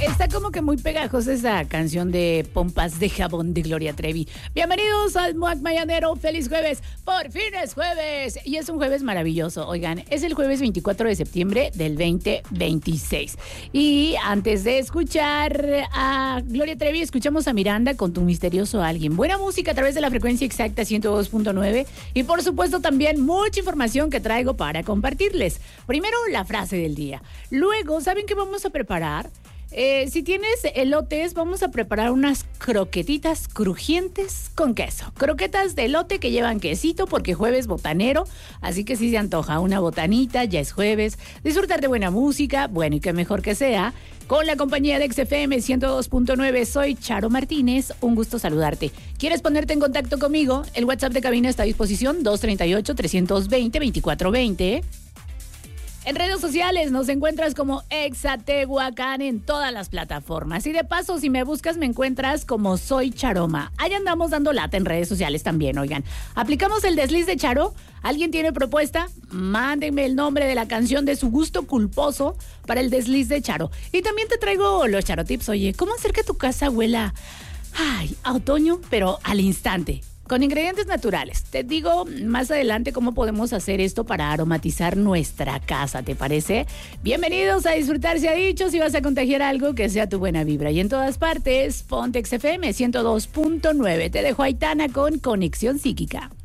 Está como que muy pegajosa esa canción de Pompas de Jabón de Gloria Trevi. Bienvenidos al MUAC Mañanero. Feliz jueves. Por fin es jueves. Y es un jueves maravilloso. Oigan, es el jueves 24 de septiembre del 2026. Y antes de escuchar a Gloria Trevi, escuchamos a Miranda con Tu Misterioso Alguien. Buena música a través de la frecuencia exacta 102.9. Y por supuesto también mucha información que traigo para compartirles. Primero, la frase del día. Luego, ¿saben qué vamos a preparar? Si tienes elotes, vamos a preparar unas croquetitas crujientes con queso. Croquetas de elote que llevan quesito porque jueves botanero, así que si se antoja una botanita, ya es jueves. Disfrutar de buena música, bueno, y qué mejor que sea, con la compañía de XFM 102.9. Soy Charo Martínez, un gusto saludarte. ¿Quieres ponerte en contacto conmigo? El WhatsApp de cabina está a disposición, 238-320-2420. En redes sociales nos encuentras como Exatehuacán en todas las plataformas. Y de paso, si me buscas, me encuentras como Soy Charoma. Ahí andamos dando lata en redes sociales también, oigan. ¿Aplicamos el desliz de Charo? ¿Alguien tiene propuesta? Mándenme el nombre de la canción de su gusto culposo para el desliz de Charo. Y también te traigo los charotips. Oye, ¿cómo hacer que tu casa huela a otoño, pero al instante? Con ingredientes naturales. Te digo más adelante cómo podemos hacer esto para aromatizar nuestra casa, ¿te parece? Bienvenidos a Disfrutar Se ha Dicho. Si vas a contagiar algo, que sea tu buena vibra. Y en todas partes, ponte XFM 102.9. Te dejo a Aitana con Conexión Psíquica.